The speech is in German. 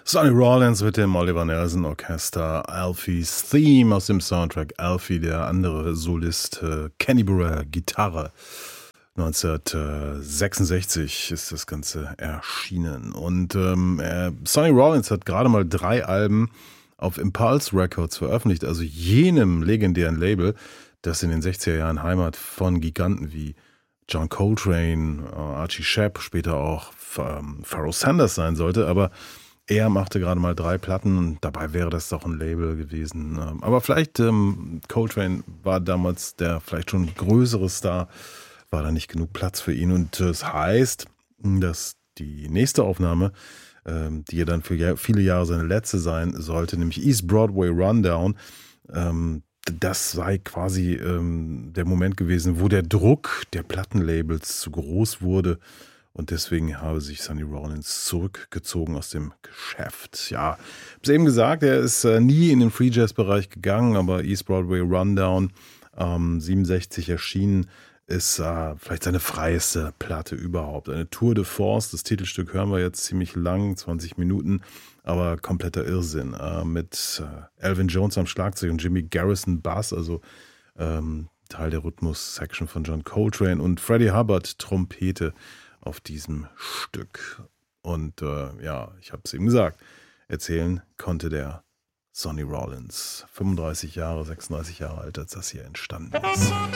Sonny Rollins mit dem Oliver Nelson Orchester, Alfie's Theme aus dem Soundtrack Alfie, der andere Solist Kenny Burrell, Gitarre. 1966 ist das Ganze erschienen. Und Sonny Rollins hat gerade mal 3 Alben auf Impulse Records veröffentlicht, also jenem legendären Label, das in den 60er Jahren Heimat von Giganten wie John Coltrane, Archie Shepp, später auch Pharoah Sanders sein sollte, aber er machte gerade mal 3 Platten und dabei wäre das doch ein Label gewesen. Aber vielleicht Coltrane war damals der vielleicht schon größere Star, war da nicht genug Platz für ihn und es heißt, dass die nächste Aufnahme, die ja dann für viele Jahre seine letzte sein sollte, nämlich East Broadway Rundown, das sei quasi der Moment gewesen, wo der Druck der Plattenlabels zu groß wurde und deswegen habe sich Sonny Rollins zurückgezogen aus dem Geschäft. Ja, ich habe es eben gesagt, er ist nie in den Free Jazz Bereich gegangen, aber East Broadway Rundown 67 erschienen, ist vielleicht seine freieste Platte überhaupt. Eine Tour de Force, das Titelstück hören wir jetzt ziemlich lang, 20 Minuten, aber kompletter Irrsinn. Mit Elvin Jones am Schlagzeug und Jimmy Garrison Bass, also Teil der Rhythmus-Section von John Coltrane und Freddie Hubbard Trompete auf diesem Stück. Und ich habe es eben gesagt, erzählen konnte der Sonny Rollins. 35 Jahre, 36 Jahre alt, als das hier entstanden ist.